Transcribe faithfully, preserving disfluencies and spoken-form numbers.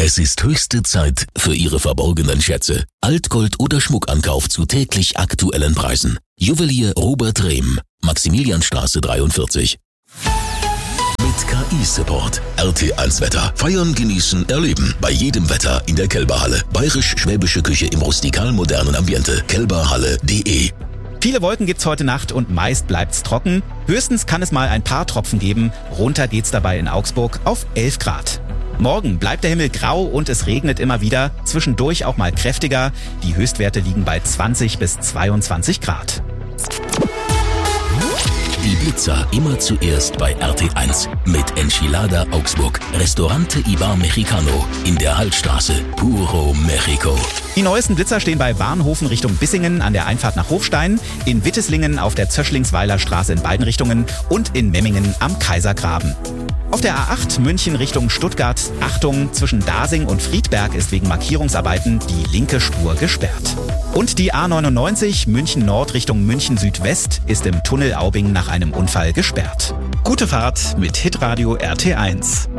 Es ist höchste Zeit für Ihre verborgenen Schätze. Altgold oder Schmuckankauf zu täglich aktuellen Preisen. Juwelier Robert Rehm, Maximilianstraße dreiundvierzig. Mit K I-Support. R T eins Wetter. Feiern, genießen, erleben. Bei jedem Wetter in der Kelberhalle. Bayerisch-schwäbische Küche im rustikal-modernen Ambiente. kelberhalle punkt de. Viele Wolken gibt's heute Nacht und meist bleibt's trocken. Höchstens kann es mal ein paar Tropfen geben. Runter geht's dabei in Augsburg auf elf Grad. Morgen bleibt der Himmel grau und es regnet immer wieder, zwischendurch auch mal kräftiger. Die Höchstwerte liegen bei zwanzig bis zweiundzwanzig Grad. Die Blitzer immer zuerst bei R T eins. Mit Enchilada Augsburg. Restaurante Ibar Mexicano in der Hallstraße. Puro Mexico. Die neuesten Blitzer stehen bei Warnhofen Richtung Bissingen an der Einfahrt nach Hofstein, in Witteslingen auf der Zöschlingsweiler Straße in beiden Richtungen und in Memmingen am Kaisergraben. Auf der A acht München Richtung Stuttgart, Achtung, zwischen Dasing und Friedberg ist wegen Markierungsarbeiten die linke Spur gesperrt. Und die A neunundneunzig München Nord Richtung München Südwest ist im Tunnel Aubing nach einem Unfall gesperrt. Gute Fahrt mit Hitradio R T eins.